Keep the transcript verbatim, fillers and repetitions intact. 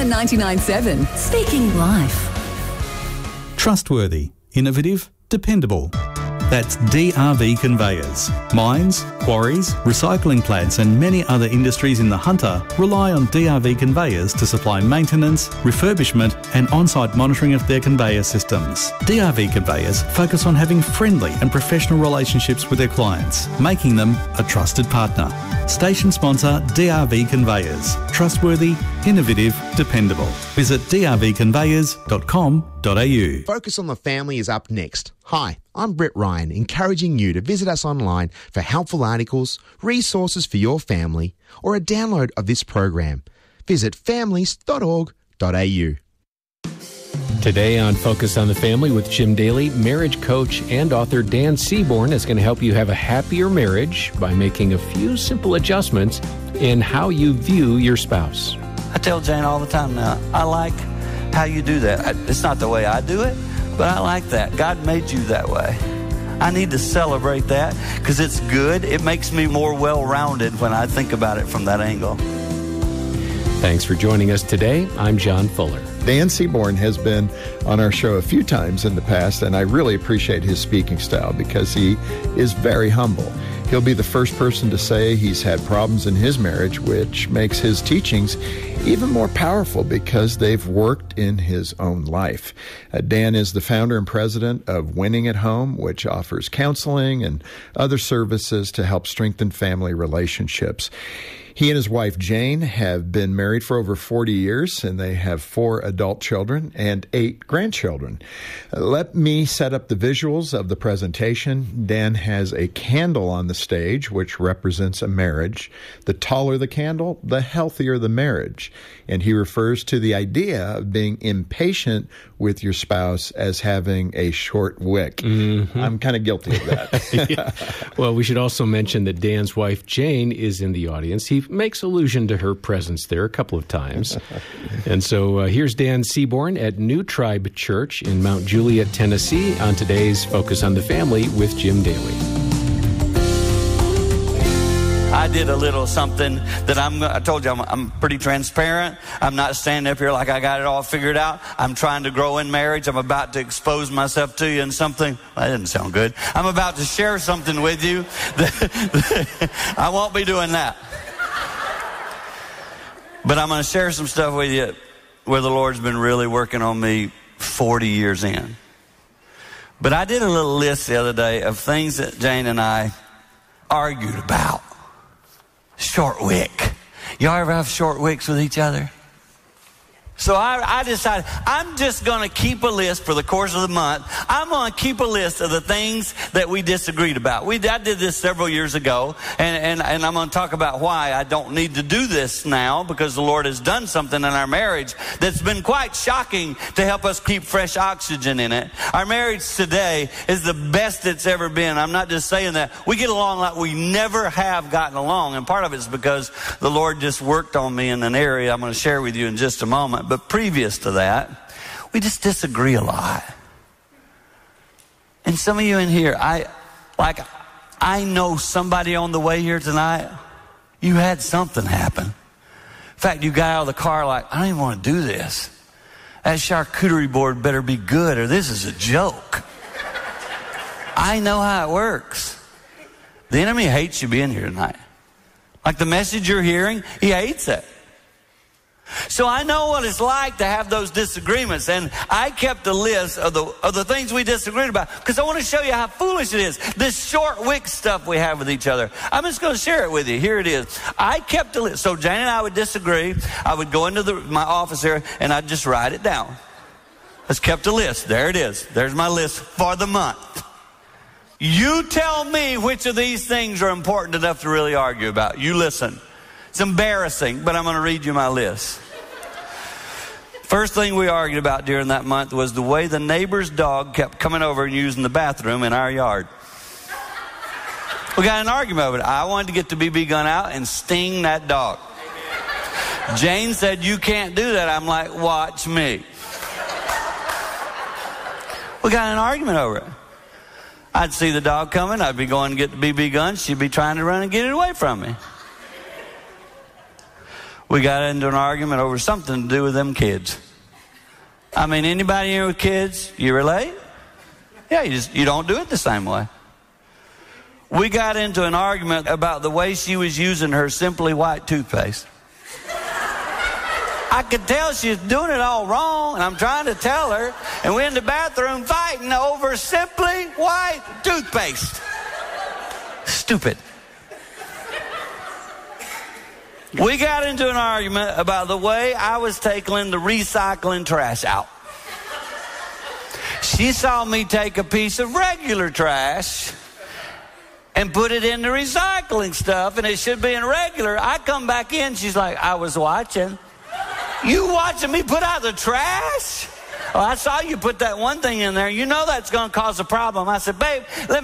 on ninety-nine point seven. Speaking Life. Trustworthy, innovative, dependable. That's D R V Conveyors. Mines, quarries, recycling plants and many other industries in the Hunter rely on D R V Conveyors to supply maintenance, refurbishment and on-site monitoring of their conveyor systems. D R V Conveyors focus on having friendly and professional relationships with their clients, making them a trusted partner. Station sponsor D R V Conveyors. Trustworthy, innovative, dependable. Visit d r v conveyors dot com dot a u. Focus on the Family is up next. Hi, I'm Brett Ryan, encouraging you to visit us online for helpful articles, resources for your family, or a download of this program. Visit families dot org dot a u. Today on Focus on the Family with Jim Daly, marriage coach and author Dan Seaborn is going to help you have a happier marriage by making a few simple adjustments in how you view your spouse. I tell Jane all the time now, I like how you do that. It's not the way I do it, but I like that. God made you that way. I need to celebrate that because it's good. It makes me more well-rounded when I think about it from that angle. Thanks for joining us today. I'm John Fuller. Dan Seaborn has been on our show a few times in the past, and I really appreciate his speaking style because he is very humble. He'll be the first person to say he's had problems in his marriage, which makes his teachings even more powerful because they've worked in his own life. Uh, Dan is the founder and president of Winning at Home, which offers counseling and other services to help strengthen family relationships. He and his wife, Jane, have been married for over forty years, and they have four adult children and eight grandchildren. Uh, let me set up the visuals of the presentation. Dan has a candle on the stage, which represents a marriage. The taller the candle, the healthier the marriage. And he refers to the idea of being impatient with your spouse as having a short wick. Mm-hmm. I'm kind of guilty of that. Yeah. Well, we should also mention that Dan's wife, Jane, is in the audience. He makes allusion to her presence there a couple of times. And so uh, here's Dan Seaborn at New Tribe Church in Mount Juliet, Tennessee, on today's Focus on the Family with Jim Daly. I did a little something that I'm, I told you I'm, I'm pretty transparent. I'm not standing up here like I got it all figured out. I'm trying to grow in marriage. I'm about to expose myself to you in something. That didn't sound good. I'm about to share something with you. That, I won't be doing that. But I'm going to share some stuff with you where the Lord's been really working on me forty years in. But I did a little list the other day of things that Jane and I argued about. Short wick. Y'all ever have short wicks with each other? So I, I decided I'm just going to keep a list for the course of the month. I'm going to keep a list of the things that we disagreed about. We I did this several years ago, and, and, and I'm going to talk about why I don't need to do this now, because the Lord has done something in our marriage that's been quite shocking to help us keep fresh oxygen in it. Our marriage today is the best it's ever been. I'm not just saying that. We get along like we never have gotten along, and part of it's because the Lord just worked on me in an area I'm going to share with you in just a moment. But previous to that, we just disagree a lot. And some of you in here, I like, I know somebody on the way here tonight, you had something happen. In fact, you got out of the car like, I don't even want to do this. That charcuterie board better be good or this is a joke. I know how it works. The enemy hates you being here tonight. Like the message you're hearing, he hates it. So I know what it's like to have those disagreements, and I kept a list of the of the things we disagreed about because I want to show you how foolish it is. This short wick stuff we have with each other. I'm just going to share it with you. Here it is. I kept a list. So Jane and I would disagree. I would go into the, my office here, and I'd just write it down. I just kept a list. There it is. There's my list for the month. You tell me which of these things are important enough to really argue about. You listen. It's embarrassing, but I'm going to read you my list. First thing we argued about during that month was the way the neighbor's dog kept coming over and using the bathroom in our yard. We got in an argument over it. I wanted to get the B B gun out and sting that dog. Jane said, you can't do that. I'm like, watch me. We got in an argument over it. I'd see the dog coming. I'd be going to get the B B gun. She'd be trying to run and get it away from me. We got into an argument over something to do with them kids. I mean, anybody here with kids, you relate? Yeah, you just, you don't do it the same way. We got into an argument about the way she was using her Simply White toothpaste. I could tell she was doing it all wrong, and I'm trying to tell her, and we're in the bathroom fighting over Simply White toothpaste. Stupid. We got into an argument about the way I was taking the recycling trash out. She saw me take a piece of regular trash and put it in the recycling stuff, and it should be in regular. I come back in, she's like, I was watching. You watching me put out the trash? Oh, I saw you put that one thing in there. You know that's going to cause a problem. I said, babe, let me